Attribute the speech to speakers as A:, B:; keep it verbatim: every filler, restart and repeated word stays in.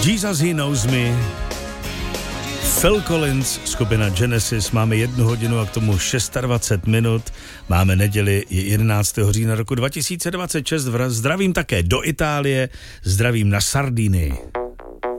A: Jesus He Knows Me, Phil Collins, skupina Genesis. Máme jednu hodinu a k tomu dvacet šest minut. Máme neděli, je jedenáctého října roku dva tisíce dvacet šest. Zdravím také do Itálie, zdravím na Sardinii.